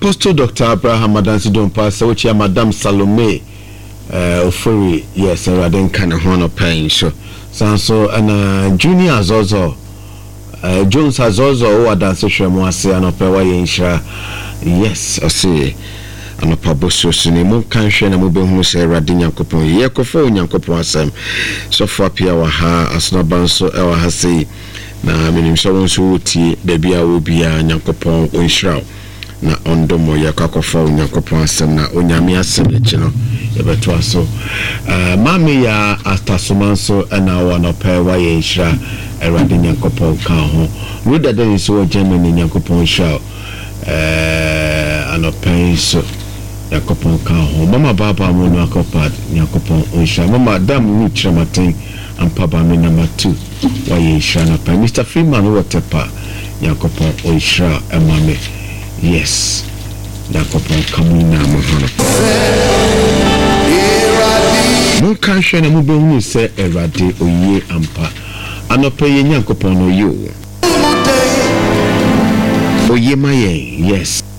Apostle Dr. Abraham Adansi Dompa Sawchi Madam Salome Ofori yes Raden kind of honor paying so and Junior Azozo Jones Azozo o Adansi Shemwase and Opewa Yensha yes I see and Opaboso Suni Mo Kanshwe na Mubehu se Radin Yankopon Yekofo Nyankopon asem so for pia wa ha asnobanso ewa ha sei na minim so wonso ti baby a wo bia Nyankopon onhira na ondomo yakakofo Nyankopon asem na onyame asem echi no yebeto aso mami ya astasomanso na wanopewa yenhira Radin Nyankopon kan ho wo dada so Germany Nyankopon hira anopen so Yakopon kan ho mama baba mo no akopad Yakopon onsha mama dam ni chamaten ampaba me number 2 wa ye shana pa Mr. Freeman Watepa Yakopon onsha emame yes Yakopon kamuna mo hono mo kan hwe na mo be hu se Erade oye ampa anopa ye Yakopon no yo oye maye yes